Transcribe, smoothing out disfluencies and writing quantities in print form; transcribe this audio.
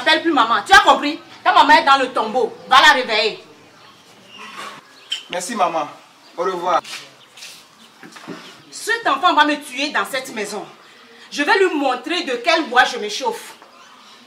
m'appelle plus maman. Tu as compris? Ta maman est dans le tombeau. Va la réveiller. Merci maman. Au revoir. Cet enfant va me tuer dans cette maison. Je vais lui montrer de quel bois je me chauffe.